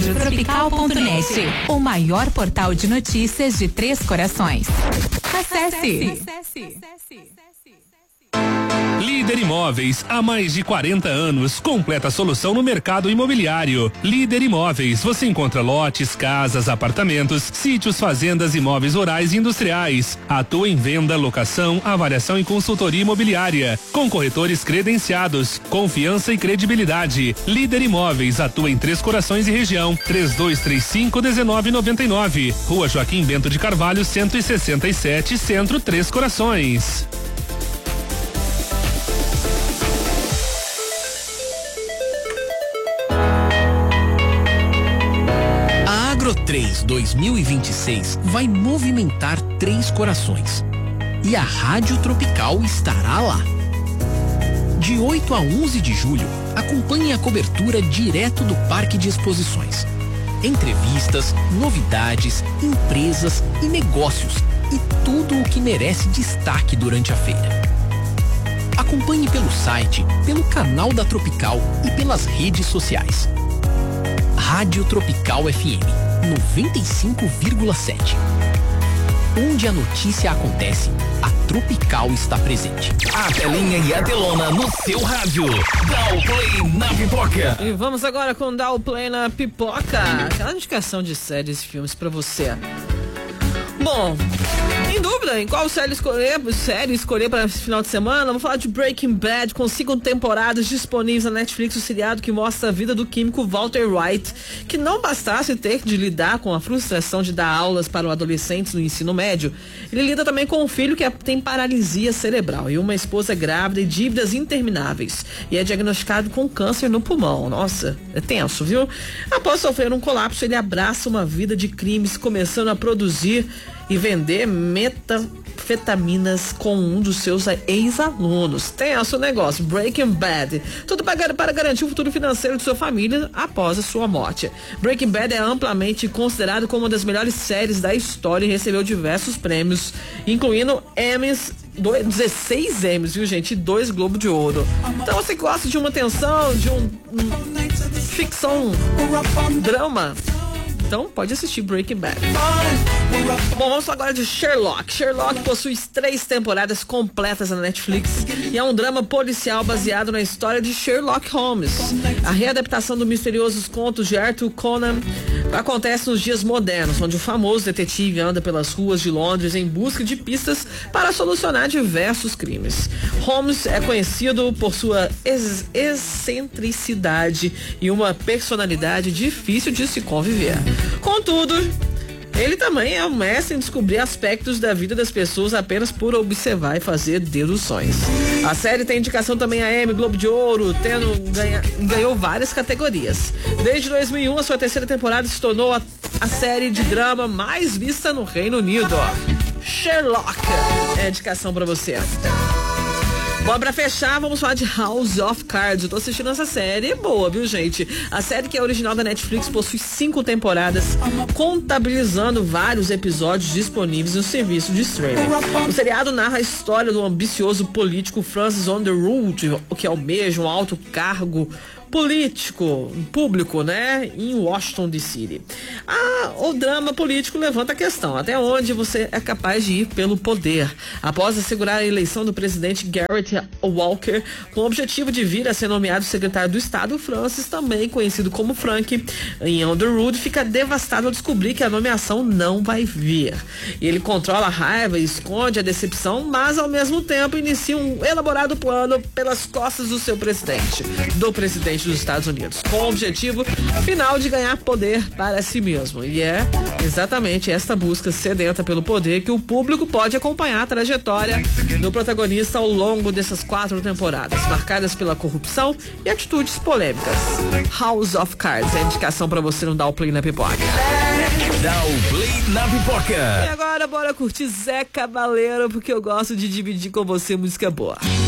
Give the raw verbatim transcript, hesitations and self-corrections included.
rádio tropical ponto net, o maior portal de notícias de Três Corações. Acesse. Acesse. Líder Imóveis, há mais de quarenta anos, completa solução no mercado imobiliário. Líder Imóveis, você encontra lotes, casas, apartamentos, sítios, fazendas, imóveis rurais e industriais. Atua em venda, locação, avaliação e consultoria imobiliária. Com corretores credenciados, confiança e credibilidade. Líder Imóveis, atua em Três Corações e região. três dois três cinco, um nove nove nove. Rua Joaquim Bento de Carvalho, cento e sessenta e sete, Centro, Três Corações. Agro três dois mil e vinte e seis vai movimentar Três Corações. E a Rádio Tropical estará lá. De oito a onze de julho, acompanhe a cobertura direto do Parque de Exposições. Entrevistas, novidades, empresas e negócios e tudo o que merece destaque durante a feira. Acompanhe pelo site, pelo canal da Tropical e pelas redes sociais. Rádio Tropical F M noventa e cinco vírgula sete. Onde a notícia acontece, a Tropical está presente. A telinha e a telona no seu rádio. Dá o play na pipoca. E vamos agora com Dá o play na pipoca. Aquela indicação de séries e filmes pra você. Bom, em dúvida em qual série escolher, série escolher para esse final de semana, vou falar de Breaking Bad, com cinco temporadas disponíveis na Netflix, o seriado que mostra a vida do químico Walter White, que não bastasse ter de lidar com a frustração de dar aulas para os adolescentes no ensino médio, ele lida também com um filho que tem paralisia cerebral e uma esposa grávida e dívidas intermináveis, e é diagnosticado com câncer no pulmão. Nossa, é tenso, viu? Após sofrer um colapso, ele abraça uma vida de crimes, começando a produzir e vender metanfetaminas com um dos seus ex-alunos. Tenso o negócio. Breaking Bad. Tudo para, para garantir o futuro financeiro de sua família após a sua morte. Breaking Bad é amplamente considerado como uma das melhores séries da história e recebeu diversos prêmios, incluindo Emmys, dois, dezesseis Emmys, viu, gente? E dois Globo de Ouro. Então você gosta de uma tensão, de um, um ficção, um drama, então pode assistir Breaking Bad. Bom, vamos falar agora de Sherlock. Sherlock possui três temporadas completas na Netflix e é um drama policial baseado na história de Sherlock Holmes. A readaptação do misteriosos contos de Arthur Conan acontece nos dias modernos, onde o famoso detetive anda pelas ruas de Londres em busca de pistas para solucionar diversos crimes. Holmes é conhecido por sua ex- excentricidade e uma personalidade difícil de se conviver. Contudo, ele também é um mestre em descobrir aspectos da vida das pessoas apenas por observar e fazer deduções. A série tem indicação também a Emmy, Globo de Ouro, tendo ganha, ganhou várias categorias. Desde dois mil e um, a sua terceira temporada se tornou a, a série de drama mais vista no Reino Unido. Sherlock é a indicação pra você. Bom, pra fechar, vamos falar de House of Cards. Eu tô assistindo essa série, é boa, viu, gente? A série, que é original da Netflix, possui cinco temporadas, contabilizando vários episódios disponíveis no serviço de streaming. O seriado narra a história do ambicioso político Francis Underwood, que almeja um alto cargo político, público, né, em Washington D C. Ah, o drama político levanta a questão: até onde você é capaz de ir pelo poder? Após assegurar a eleição do presidente Garrett Walker, com o objetivo de vir a ser nomeado secretário do Estado, Francis, também conhecido como Frank, em Underwood, fica devastado ao descobrir que a nomeação não vai vir. Ele controla a raiva e esconde a decepção, mas ao mesmo tempo inicia um elaborado plano pelas costas do seu presidente, do presidente dos Estados Unidos, com o objetivo final de ganhar poder para si mesmo. E é exatamente esta busca sedenta pelo poder que o público pode acompanhar a trajetória do protagonista ao longo dessas quatro temporadas, marcadas pela corrupção e atitudes polêmicas. House of Cards é a indicação para você não dar o play na pipoca. Dá o play na pipoca. E agora bora curtir Zé Cabaleiro, porque eu gosto de dividir com você música boa.